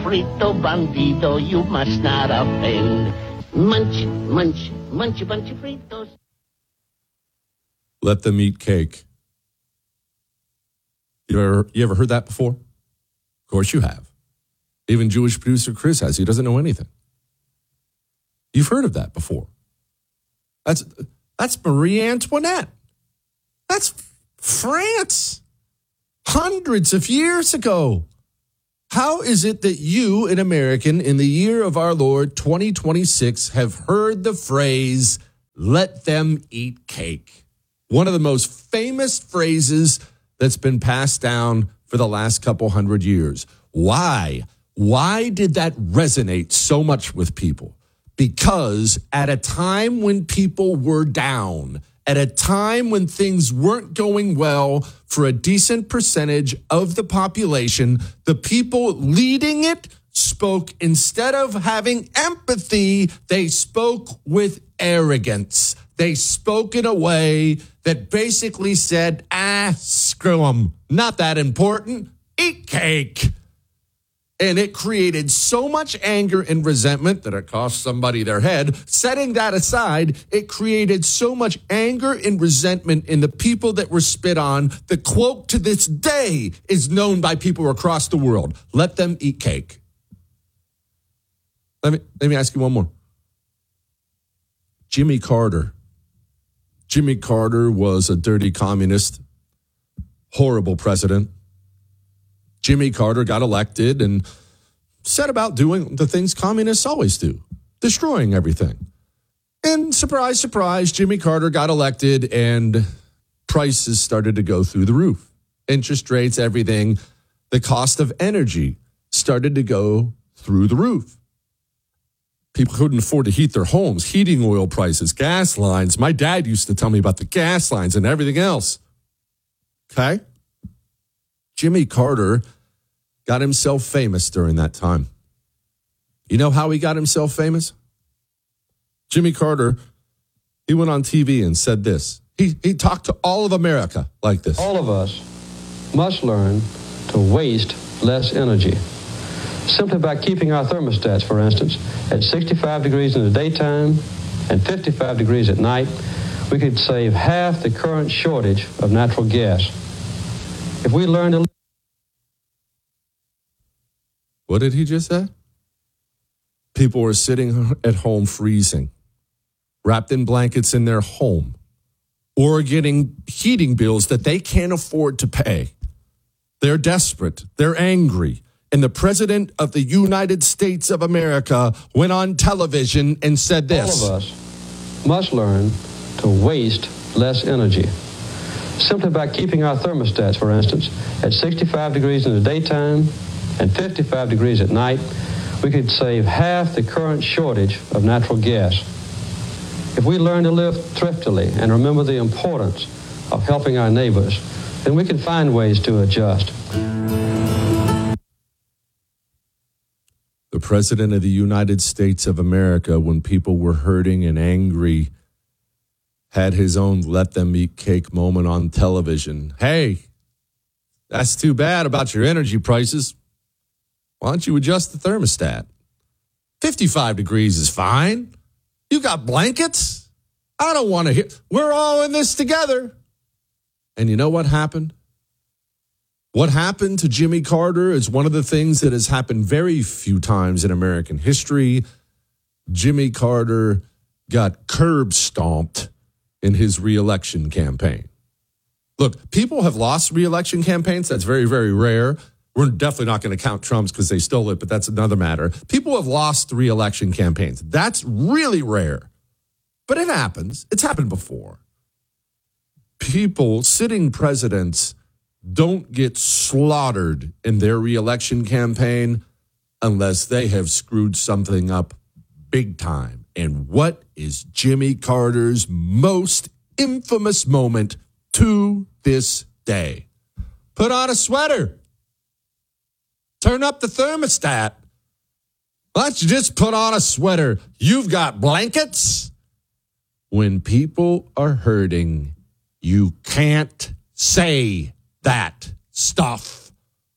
Frito bandido, you must not offend. Munch, munch, munch a bunch of Fritos. Let them eat cake. You ever heard that before? Of course you have. Even Jewish producer Chris has. He doesn't know anything. You've heard of that before. That's Marie Antoinette. That's France. Hundreds of years ago. How is it that you, an American, in the year of our Lord 2026, have heard the phrase, let them eat cake? One of the most famous phrases that's been passed down for the last couple hundred years. Why? Why did that resonate so much with people? Because at a time when people were down, at a time when things weren't going well for a decent percentage of the population, the people leading it spoke, instead of having empathy, they spoke with arrogance. They spoke in a way that basically said, screw them, not that important, eat cake. And it created so much anger and resentment that it cost somebody their head. Setting that aside, it created so much anger and resentment in the people that were spit on. The quote to this day is known by people across the world. Let them eat cake. Let me ask you one more. Jimmy Carter. Jimmy Carter was a dirty communist, horrible president. Jimmy Carter got elected and set about doing the things communists always do, destroying everything. And surprise, surprise, Jimmy Carter got elected and prices started to go through the roof. Interest rates, everything. The cost of energy started to go through the roof. People couldn't afford to heat their homes, heating oil prices, gas lines. My dad used to tell me about the gas lines and everything else. Okay? Jimmy Carter got himself famous during that time. You know how he got himself famous? Jimmy Carter, he went on TV and said this. He talked to all of America like this. All of us must learn to waste less energy. Simply by keeping our thermostats, for instance, at 65 degrees in the daytime and 55 degrees at night, we could save half the current shortage of natural gas. If we learn to... What did he just say? People were sitting at home freezing, wrapped in blankets in their home, or getting heating bills that they can't afford to pay. They're desperate. They're angry. And the president of the United States of America went on television and said this. All of us must learn to waste less energy. Simply by keeping our thermostats, for instance, at 65 degrees in the daytime and 55 degrees at night, we could save half the current shortage of natural gas. If we learn to live thriftily and remember the importance of helping our neighbors, then we can find ways to adjust. The president of the United States of America, when people were hurting and angry, had his own let them eat cake moment on television. Hey, that's too bad about your energy prices. Why don't you adjust the thermostat? 55 degrees is fine. You got blankets? I don't want to hear. We're all in this together. And you know what happened? What happened to Jimmy Carter is one of the things that has happened very few times in American history. Jimmy Carter got curb stomped in his reelection campaign. Look, people have lost reelection campaigns. That's very, very rare. We're definitely not going to count Trump's because they stole it, but that's another matter. People have lost reelection campaigns. That's really rare. But it happens. It's happened before. People, sitting presidents, don't get slaughtered in their reelection campaign unless they have screwed something up big time. And what is Jimmy Carter's most infamous moment to this day? Put on a sweater. Turn up the thermostat. Why don't you just put on a sweater? You've got blankets. When people are hurting, you can't say that stuff.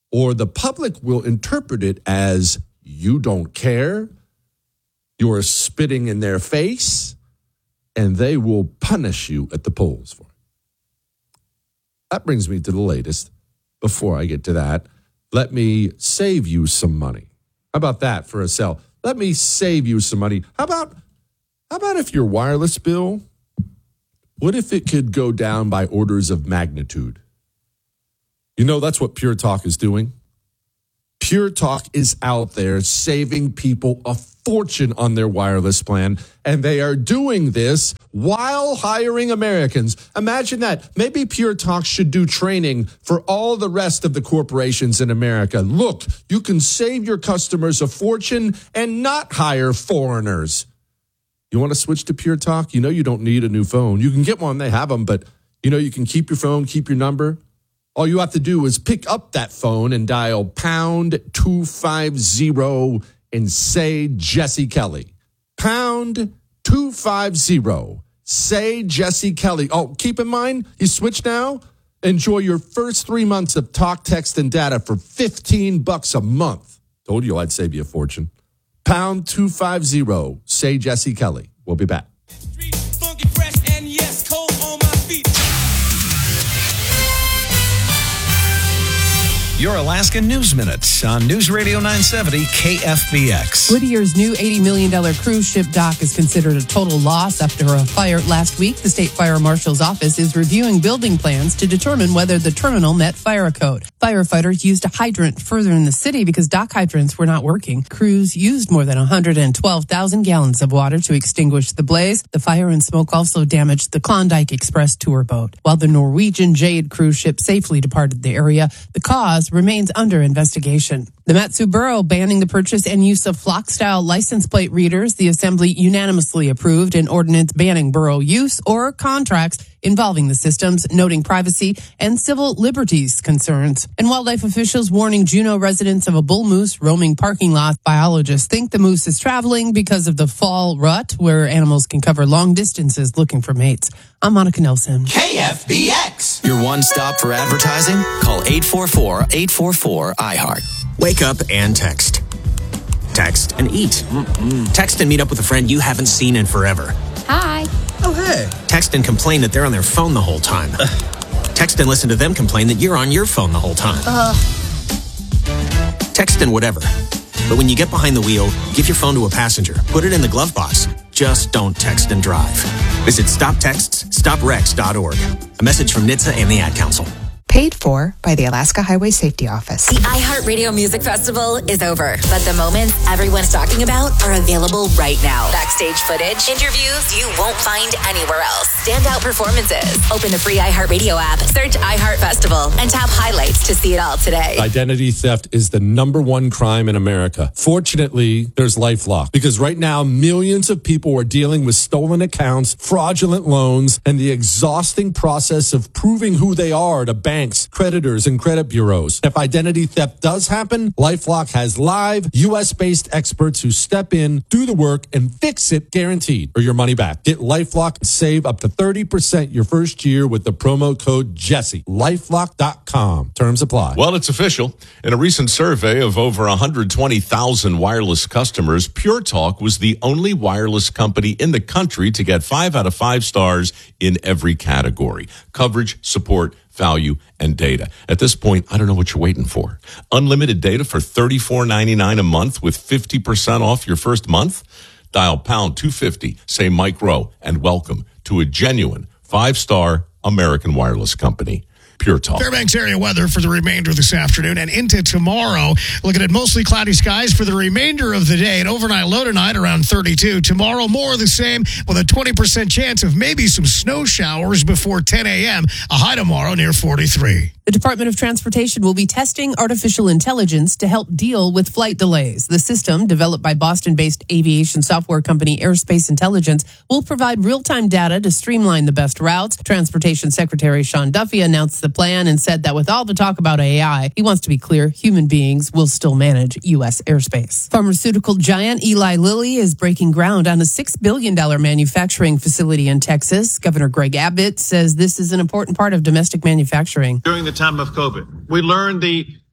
or the public will interpret it as you don't care, you're spitting in their face, and they will punish you at the polls for it. That brings me to the latest. Before I get to that, let me save you some money. How about that for a sell? Let me save you some money. How about if your wireless bill, what if it could go down by orders of magnitude? You know, that's what Pure Talk is doing. Pure Talk is out there saving people a fortune on their wireless plan, and they are doing this while hiring Americans. Imagine that. Maybe Pure Talk should do training for all the rest of the corporations in America. Look, you can save your customers a fortune and not hire foreigners. You want to switch to Pure Talk? You know you don't need a new phone. You can get one. They have them, but you know you can keep your phone, keep your number. All you have to do is pick up that phone and dial pound 250 and say Jesse Kelly. Pound 250. Say Jesse Kelly. Oh, keep in mind, you switch now. Enjoy your first 3 months of talk, text, and data for $15 a month. Told you I'd save you a fortune. Pound 250. Say Jesse Kelly. We'll be back. Funky, fresh, and yes, cold on my feet. Your Alaska News Minute on News Radio 970 KFBX. Whittier's new $80 million cruise ship dock is considered a total loss after a fire last week. The state fire marshal's office is reviewing building plans to determine whether the terminal met fire code. Firefighters used a hydrant further in the city because dock hydrants were not working. Crews used more than 112,000 gallons of water to extinguish the blaze. The fire and smoke also damaged the Klondike Express tour boat. While the Norwegian Jade cruise ship safely departed the area, the cause remains under investigation. The Matsu Borough banning the purchase and use of flock-style license plate readers. The Assembly unanimously approved an ordinance banning borough use or contracts involving the systems, noting privacy and civil liberties concerns. And wildlife officials warning Juneau residents of a bull moose roaming parking lot. Biologists think the moose is traveling because of the fall rut, where animals can cover long distances looking for mates. I'm Monica Nelson. KFBX. Your one stop for advertising? Call 844-844-iHeart. Wake up and text. Text and eat. Text and meet up with a friend you haven't seen in forever. Hi. Oh, hey. Text and complain that they're on their phone the whole time. Text and listen to them complain that you're on your phone the whole time. Text and whatever. But when you get behind the wheel, give your phone to a passenger. Put it in the glove box. Just don't text and drive. Visit StopTextsStopWrecks.org. A message from NHTSA and the Ad Council. Paid for by the Alaska Highway Safety Office. The iHeartRadio Music Festival is over, but the moments everyone's talking about are available right now. Backstage footage, interviews you won't find anywhere else. Standout performances. Open the free iHeartRadio app, search iHeart Festival, and tap highlights to see it all today. Identity theft is the #1 crime in America. Fortunately, there's LifeLock, because right now millions of people are dealing with stolen accounts, fraudulent loans, and the exhausting process of proving who they are to banks, creditors, and credit bureaus. If identity theft does happen, LifeLock has live U.S.-based experts who step in, do the work, and fix it, guaranteed, or your money back. Get LifeLock and save up to 30% your first year with the promo code Jesse. LifeLock.com. Terms apply. Well, it's official. In a recent survey of over 120,000 wireless customers, Pure Talk was the only wireless company in the country to get 5 out of 5 stars in every category: coverage, support, value, and data. At this point, I don't know what you're waiting for. Unlimited data for $34.99 a month with 50% off your first month? Dial pound 250, say Mike Rowe, and welcome to a genuine 5-star American wireless company. Pure Talk. Fairbanks area weather for the remainder of this afternoon and into tomorrow. Looking at mostly cloudy skies for the remainder of the day. An overnight low tonight around 32. Tomorrow more of the same with a 20% chance of maybe some snow showers before 10 a.m. A high tomorrow near 43. The Department of Transportation will be testing artificial intelligence to help deal with flight delays. The system, developed by Boston-based aviation software company Airspace Intelligence, will provide real-time data to streamline the best routes. Transportation Secretary Sean Duffy announced the plan and said that with all the talk about AI, he wants to be clear human beings will still manage U.S. airspace. Pharmaceutical giant Eli Lilly is breaking ground on a $6 billion manufacturing facility in Texas. Governor Greg Abbott says this is an important part of domestic manufacturing. During the time of COVID, we learned the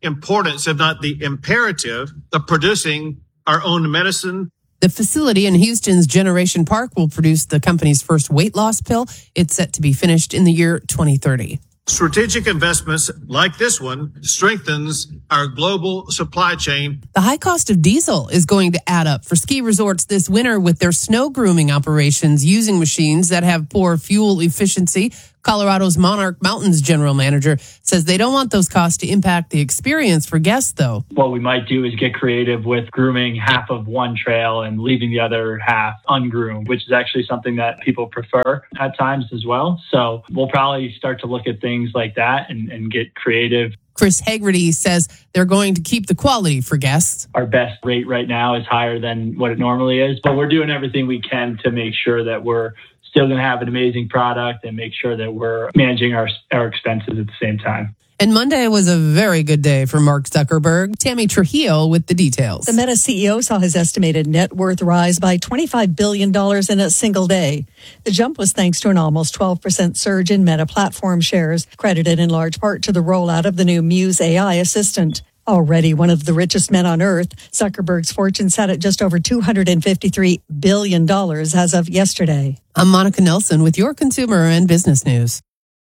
importance, if not the imperative, of producing our own medicine. The facility in Houston's Generation Park will produce the company's first weight loss pill. It's set to be finished in the year 2030. Strategic investments like this one strengthens our global supply chain. The high cost of diesel is going to add up for ski resorts this winter with their snow grooming operations using machines that have poor fuel efficiency. Colorado's Monarch Mountains general manager says they don't want those costs to impact the experience for guests, though. What we might do is get creative with grooming half of one trail and leaving the other half ungroomed, which is actually something that people prefer at times as well. So we'll probably start to look at things like that and get creative. Chris Haggerty says they're going to keep the quality for guests. Our best rate right now is higher than what it normally is, but we're doing everything we can to make sure that we're still going to have an amazing product and make sure that we're managing our expenses at the same time. And Monday was a very good day for Mark Zuckerberg. Tammy Trujillo with the details. The Meta CEO saw his estimated net worth rise by $25 billion in a single day. The jump was thanks to an almost 12% surge in Meta platform shares, credited in large part to the rollout of the new Muse AI assistant. Already one of the richest men on earth, Zuckerberg's fortune sat at just over $253 billion as of yesterday. I'm Monica Nelson with your consumer and business news.